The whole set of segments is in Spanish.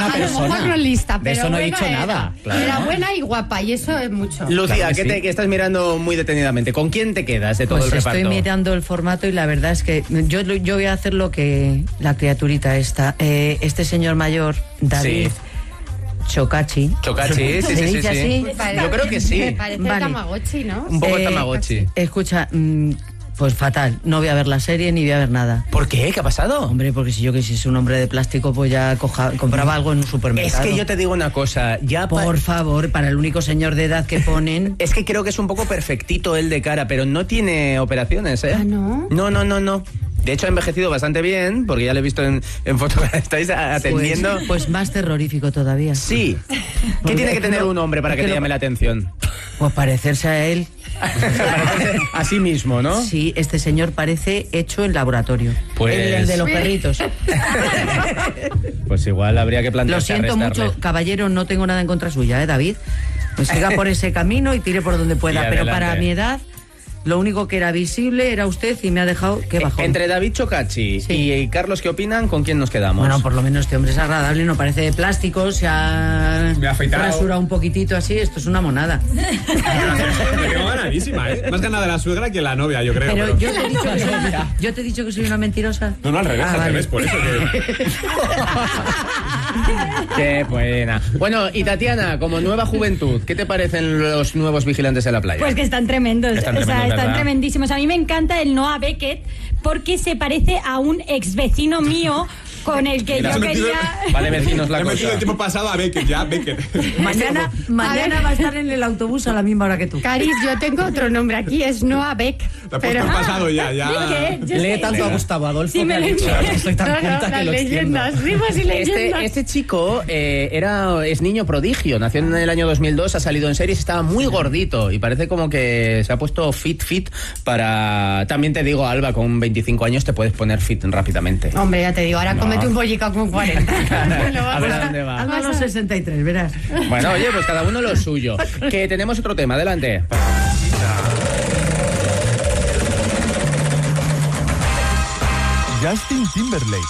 buena persona. A lo mejor no lista, pero de eso no he dicho era. nada. Claro. Era buena y guapa, y eso es mucho. Lucía, Claro que sí. que estás mirando muy detenidamente. ¿Con quién te quedas de todo Pues el reparto? estoy mirando el formato y la verdad es que yo voy a hacer lo que la criaturita esta. Este señor mayor, David Chocachi. Chocachi, sí, ¿Se dice así? Yo creo que sí. Parece Vale. Tamagotchi, ¿no? Un poco Tamagotchi. Escucha, pues fatal. No voy a ver la serie ni voy a ver nada. ¿Por qué? ¿Qué ha pasado? Hombre, porque si yo quisiese un hombre de plástico, pues ya compraba algo en un Es supermercado. que yo te digo una cosa, Por favor, para el único señor de edad que ponen... Es que creo que es un poco perfectito él de cara, pero no tiene operaciones, ¿eh? ¿Ah, no? No. De hecho, ha envejecido bastante bien, porque ya lo he visto en fotografías. ¿Estáis atendiendo? Pues más terrorífico todavía. Sí. ¿Qué tiene que tener un hombre para que te llame la atención? Pues parecerse a él. A sí mismo, ¿no? Sí, este señor parece hecho en laboratorio. Pues- El de los perritos. Pues igual habría que Lo plantearse siento arrestarle. mucho, caballero, no tengo nada en contra suya, David. Pues siga por ese camino y tire por donde pueda. Y Pero adelante. para mi edad, lo único que era visible era usted y me ha dejado que bajón. Entre David Chocachi Sí. y Carlos, ¿qué opinan? ¿Con quién nos quedamos? Bueno, por lo menos este hombre es agradable, no parece de plástico, se ha Me ha afeitado. rasurado un poquitito así, esto es una monada. Me tengo ganadísima, ¿eh? Más ganada la suegra que la novia, yo creo. Pero yo te he dicho que soy una mentirosa. No, al revés, Ah, al vale. revés, por eso que... Qué buena. Bueno, y Tatiana, como nueva juventud, ¿qué te parecen los nuevos vigilantes de la playa? Pues que están tremendos, Están o sea, tremendos, están ¿verdad? tremendísimos. A mí me encanta el Noah Beckett porque se parece a un ex vecino mío con el que Mira, yo se me quería... Va de vecinos la He metido cosa. el tiempo pasado a Beckett, ya, Beckett. Mañana va a estar en el autobús a la misma hora que tú. Caris, yo tengo otro nombre aquí, es Noah Beck. Te has puesto el pasado ya. Beckett, yo Lee sé. tanto a Gustavo Adolfo Sí, que me ha lo dicho, entiendo. estoy tan culta las que lo leyendas, rimas y leyendas. Este chico es niño prodigio, nació en el año 2002, ha salido en series, estaba muy gordito y parece como que se ha puesto fit para... También te digo, Alba, con 25 años te puedes poner fit rápidamente. Hombre, ya te digo, ahora cómete un bollicao con 40. A ver a dónde va. Hazlo a los 63, verás. Bueno, oye, pues cada uno lo suyo. Que tenemos otro tema, adelante. Justin Timberlake.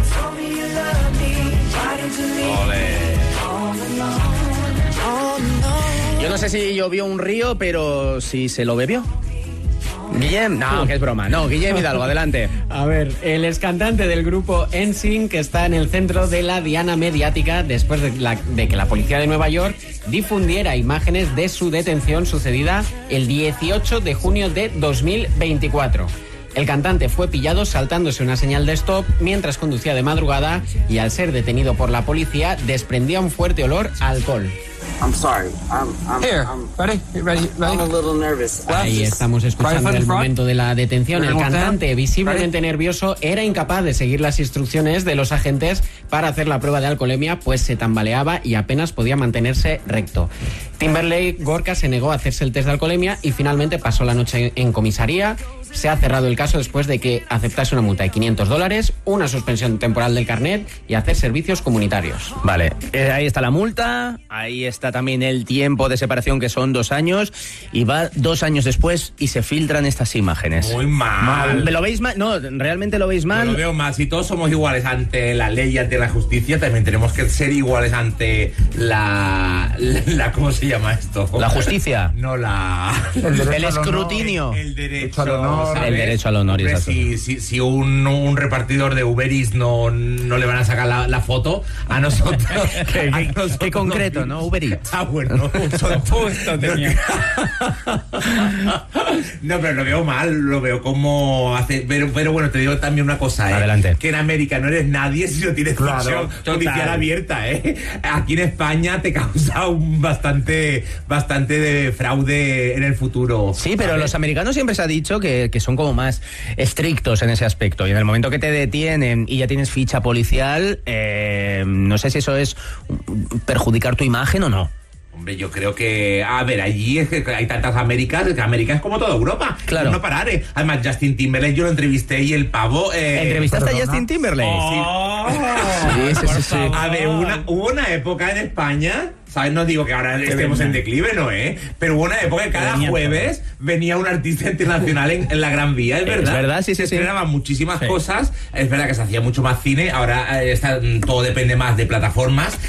Yo no sé si llovió un río, pero si se lo bebió. Guillem, no, que es broma. No, Guillem Hidalgo, adelante. A ver, el excantante del grupo NSYNC está en el centro de la diana mediática después de que la policía de Nueva York difundiera imágenes de su detención sucedida el 18 de junio de 2024. El cantante fue pillado saltándose una señal de stop mientras conducía de madrugada y al ser detenido por la policía desprendía un fuerte olor a alcohol. I'm sorry. I'm a little nervous. Ahí estamos escuchando el momento de la detención. El cantante, visiblemente nervioso, era incapaz de seguir las instrucciones de los agentes para hacer la prueba de alcoholemia, pues se tambaleaba y apenas podía mantenerse recto. Timberlake Gorka se negó a hacerse el test de alcoholemia y finalmente pasó la noche en comisaría. Se ha cerrado el caso después de que aceptase una multa de $500, una suspensión temporal del carnet y hacer servicios comunitarios. Vale, ahí está la multa, ahí está también el tiempo de separación, que son 2 años, y va 2 años después y se filtran estas imágenes. Muy mal. ¿Lo veis mal? No, ¿realmente lo veis mal? Yo lo veo mal. Si todos somos iguales ante la ley y ante la justicia, también tenemos que ser iguales ante la ¿cómo se llama esto? ¿La justicia? No, El escrutinio. El derecho al honor. ¿sabes? El derecho al honor, Hombre, exacto. si un repartidor de Uber Eats no le van a sacar la foto, a nosotros... Qué concreto, ¿no? Uber Eats. Ah, bueno. Justo tenía. No, pero lo veo mal, lo veo como hace... Pero bueno, te digo también una cosa, ¿eh? Adelante. Que en América no eres nadie si no tienes prisión judicial abierta, ¿eh? Aquí en España te causa bastante de fraude en el futuro. Sí, pero ¿sabes? los americanos siempre se ha dicho que son como más estrictos en ese aspecto. Y en el momento que te detienen y ya tienes ficha policial, no sé si eso es perjudicar tu imagen o no. Hombre, yo creo que... A ver, allí es que hay tantas Américas, que América es como toda Europa. Claro. No parar, ¿eh? Además, Justin Timberlake, yo lo entrevisté y el pavo... ¿Entrevistaste a Justin Timberlake? Sí. A ver, hubo una época en España... ¿Sabes? No digo que ahora estemos en declive, ¿no? Pero hubo una época que cada jueves venía un artista internacional en la Gran Vía, es verdad. Es verdad, sí. Se estrenaban muchísimas cosas. Es verdad que se hacía mucho más cine. Ahora todo depende más de plataformas.